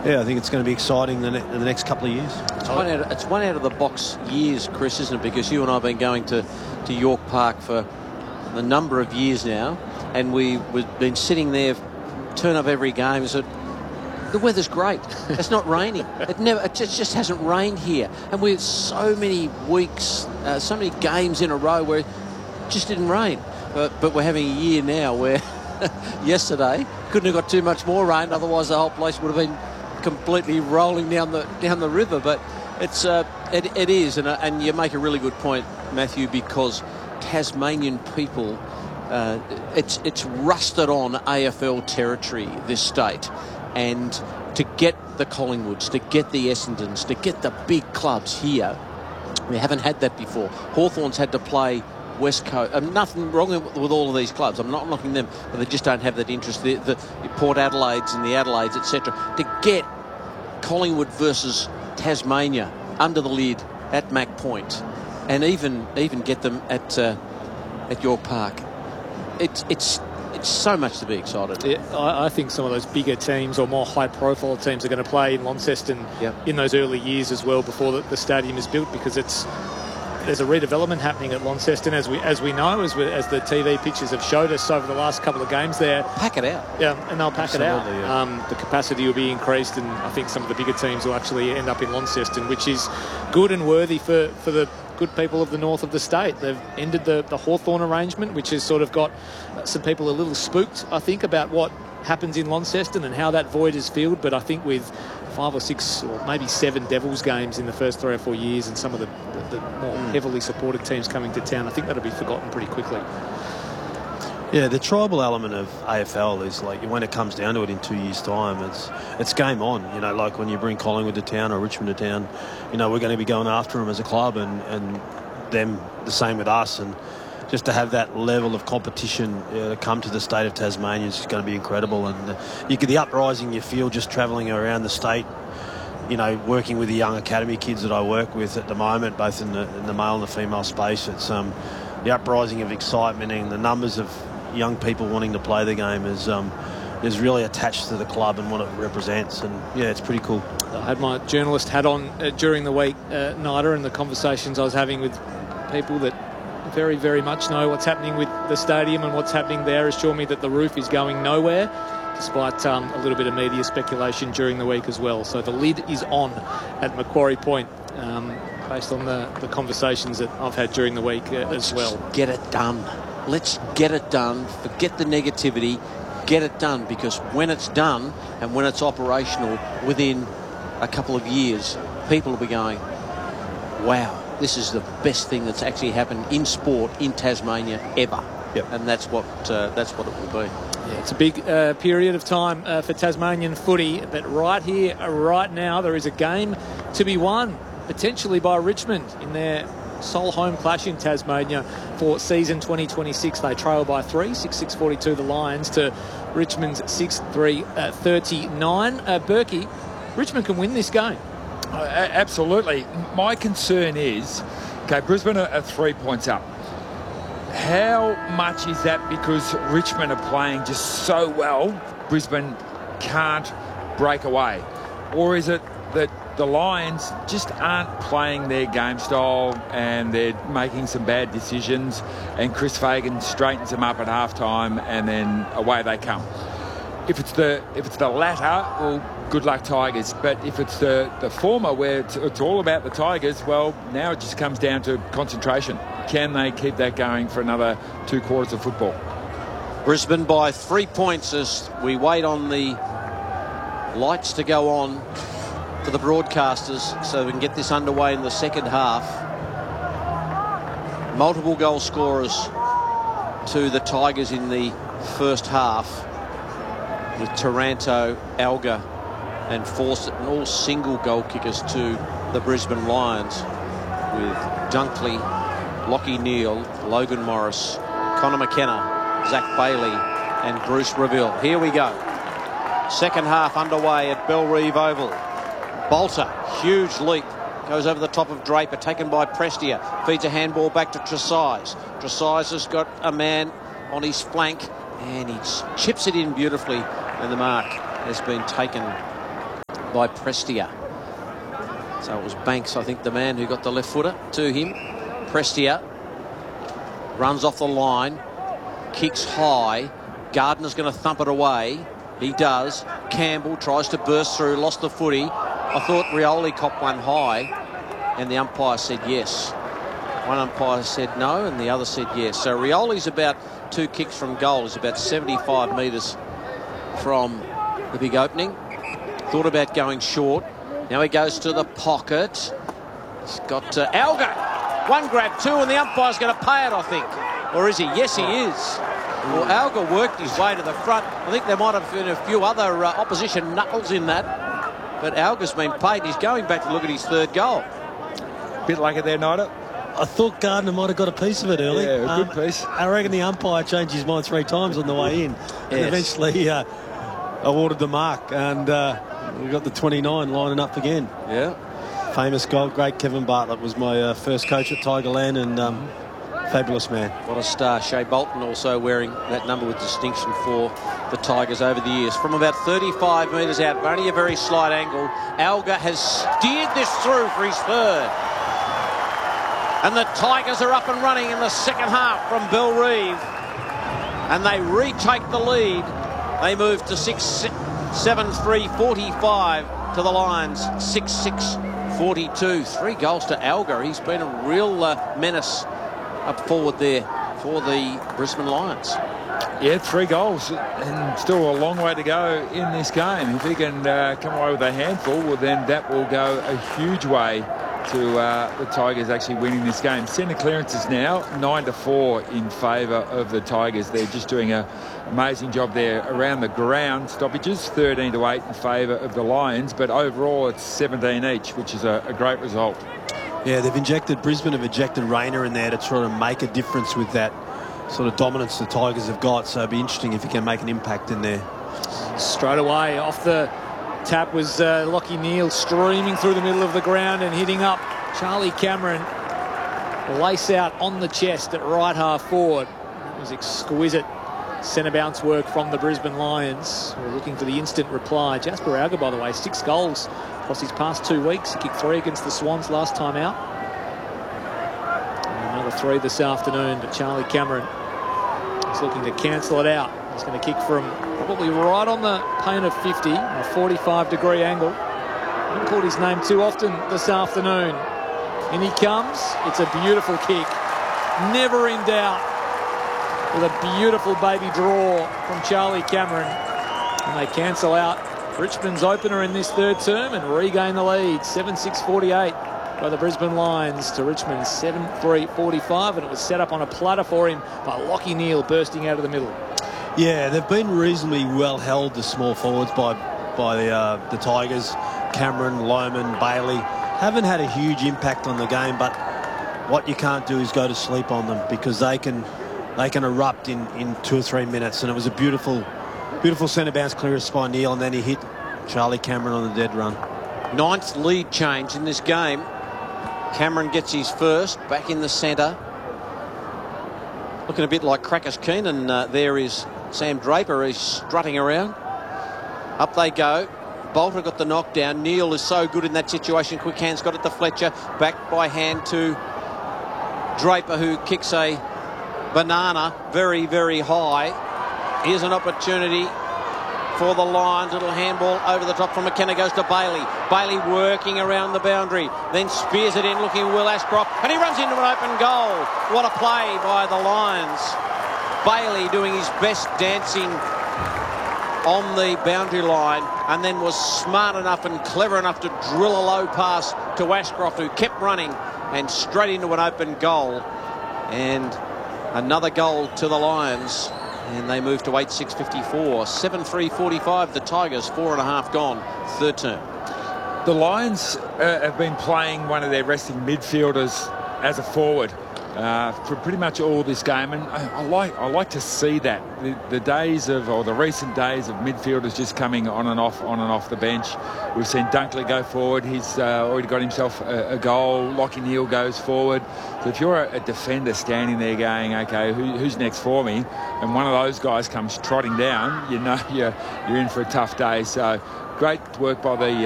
Yeah, I think it's going to be exciting in the next couple of years. It's one out of the box years, Chris, isn't it? Because you and I have been going to York Park for a number of years now, and we've been sitting there, turn up every game, and said, the weather's great. It's not raining. It just hasn't rained here. And we had so many weeks, so many games in a row where it just didn't rain. But we're having a year now where yesterday couldn't have got too much more rain, otherwise the whole place would have been completely rolling down the river. But it is, and you make a really good point, Matthew, because Tasmanian people, it's rusted on AFL territory, this state. And to get the Collingwoods, to get the Essendons, to get the big clubs here, we haven't had that before. Hawthorn's had to play West Coast. Nothing wrong with all of these clubs. I'm not knocking them, but they just don't have that interest. The Port Adelaides and the Adelaides, etc. To get Collingwood versus Tasmania under the lid at Mac Point, and even get them at York Park, it's so much to be excited. Yeah, I think some of those bigger teams or more high-profile teams are going to play in Launceston in those early years as well, before the stadium is built, because there's a redevelopment happening at Launceston, as we know, as the TV pictures have showed us over the last couple of games there. Pack it out. Yeah, and they'll pack it out. Yeah. The capacity will be increased, and I think some of the bigger teams will actually end up in Launceston, which is good and worthy for the good people of the north of the state. They've ended the Hawthorn arrangement, which has sort of got some people a little spooked, I think, about what happens in Launceston and how that void is filled. But I think with 5 or 6 or maybe 7 Devils games in the first 3 or 4 years, and some of the more heavily supported teams coming to town, I think that'll be forgotten pretty quickly. Yeah, the tribal element of AFL is like, when it comes down to it in 2 years' time, it's game on. You know, like when you bring Collingwood to town or Richmond to town, you know, we're going to be going after them as a club, and them the same with us. And just to have that level of competition to come to the state of Tasmania is going to be incredible. And you get the uprising you feel just travelling around the state, you know, working with the young academy kids that I work with at the moment, both in the male and the female space. It's the uprising of excitement, and the numbers of young people wanting to play the game is really attached to the club and what it represents. And yeah, it's pretty cool. I had my journalist hat on during the week, Nida, and the conversations I was having with people that very, very much know what's happening with the stadium and what's happening there assured me that the roof is going nowhere, despite a little bit of media speculation during the week as well. So the lid is on at Macquarie Point, based on the conversations that I've had during the week as well. Get it done. Let's get it done. Forget the negativity. Get it done, because when it's done and when it's operational within a couple of years, people will be going, wow, this is the best thing that's actually happened in sport in Tasmania ever. Yep. And that's what it will be. Yeah, it's a big period of time for Tasmanian footy, but right here, right now, there is a game to be won, potentially by Richmond in their sole home clash in Tasmania for season 2026. They trail by 3, 6-6-42 the Lions to Richmond's 6-3-39. Berkey, Richmond can win this game. Absolutely. My concern is, okay, Brisbane are 3 points up. How much is that because Richmond are playing just so well, Brisbane can't break away? Or is it that the Lions just aren't playing their game style and they're making some bad decisions, and Chris Fagan straightens them up at halftime and then away they come? If it's the latter, well, good luck Tigers. But if it's the former, where it's all about the Tigers, well, now it just comes down to concentration. Can they keep that going for another 2 quarters of football? Brisbane by 3 points as we wait on the lights to go on for the broadcasters so we can get this underway in the second half. Multiple goal scorers to the Tigers in the first half, with Taranto, Alga and Fawcett, and all single goal kickers to the Brisbane Lions, with Dunkley, Lockie Neal, Logan Morris, Connor McKenna, Zach Bailey and Bruce Reville. Here we go. Second half underway at Bellerive Oval. Bolter, huge leap, goes over the top of Draper, taken by Prestia, feeds a handball back to Tresize. Tresize has got a man on his flank and he chips it in beautifully, and the mark has been taken by Prestia. So it was Banks, I think, the man who got the left footer to him. Prestia runs off the line, kicks high. Gardner's going to thump it away. He does. Campbell tries to burst through, lost the footy. I thought Rioli copped one high, and the umpire said yes. One umpire said no, and the other said yes. So Rioli's about 2 kicks from goal. He's about 75 metres from the big opening. Thought about going short. Now he goes to the pocket. He's got Alga. 1 grab, 2, and the umpire's going to pay it, I think. Or is he? Yes, he is. Well, Alga worked his way to the front. I think there might have been a few other opposition knuckles in that. But Alga's been paid. He's going back to look at his 3rd goal. Bit lucky there, Nida. I thought Gardner might have got a pice of it early. Yeah, a good piece. I reckon the umpire changed his mind 3 times on the way in. And eventually awarded the mark. And we got the 29 lining up again. Yeah. Famous goal. Great Kevin Bartlett was my first coach at Tigerland, and fabulous man. What a star. Shea Bolton also wearing that number with distinction for the Tigers over the years. From about 35 metres out, only a very slight angle, Alga has steered this through for his 3rd. And the Tigers are up and running in the second half from Bellerive. And they retake the lead. They move to 6-7-3-45 to the Lions. 6-6-42. 3 goals to Alga. He's been a real menace up forward there for the Brisbane Lions. Yeah, 3 goals and still a long way to go in this game. If he can come away with a handful, well, then that will go a huge way to the Tigers actually winning this game. Centre clearances now 9-4 in favour of the Tigers. They're just doing an amazing job there around the ground. Stoppages 13-8 in favour of the Lions, but overall it's 17 each, which is a great result. Yeah, Brisbane have injected Rayner in there to try to make a difference with that sort of dominance the Tigers have got. So it'd be interesting if he can make an impact in there. Straight away off the tap was Lachie Neale streaming through the middle of the ground and hitting up Charlie Cameron. Lace out on the chest at right half forward. It was exquisite centre bounce work from the Brisbane Lions. We're looking for the instant reply. Jasper Alga, by the way, 6 goals across his past 2 weeks. He kicked 3 against the Swans last time out. And another 3 this afternoon, but Charlie Cameron is looking to cancel it out. He's going to kick from probably right on the paint of 50, a 45-degree angle. I haven't called his name too often this afternoon. In he comes. It's a beautiful kick. Never in doubt. With a beautiful baby draw from Charlie Cameron. And they cancel out Richmond's opener in this 3rd term and regain the lead. 7-6-48 by the Brisbane Lions to Richmond's 7-3-45. And it was set up on a platter for him by Lachie Neale bursting out of the middle. Yeah, they've been reasonably well held, the small forwards, by the Tigers. Cameron, Lohman, Bailey haven't had a huge impact on the game, but what you can't do is go to sleep on them, because they can erupt in 2 or 3 minutes. And it was a beautiful centre bounce clearance by Neale, and then he hit Charlie Cameron on the dead run. 9th lead change in this game. Cameron gets his first back in the centre. Looking a bit like Crackers Keenan. There is Sam Draper. He's strutting around. Up they go. Bolter got the knockdown. Neale is so good in that situation. Quick hands got it to Fletcher. Back by hand to Draper, who kicks a banana very, very high. Here's an opportunity for the Lions. Little handball over the top from McKenna, goes to Bailey. Bailey working around the boundary, then spears it in, looking at Will Ashcroft, and he runs into an open goal. What a play by the Lions. Bailey doing his best dancing on the boundary line, and then was smart enough and clever enough to drill a low pass to Ashcroft, who kept running and straight into an open goal. And another goal to the Lions, and they move to 8-6-54. 7-3-45, the Tigers, 4.5 gone, 3rd term. The Lions have been playing one of their resting midfielders as a forward for pretty much all this game, and I like to see that. The days of, or the recent days of midfielders just coming on and off the bench. We've seen Dunkley go forward. He's already got himself a goal. Lachie Neale goes forward. So if you're a defender standing there going, okay, who's next for me? And one of those guys comes trotting down, you know you're in for a tough day. So great work by the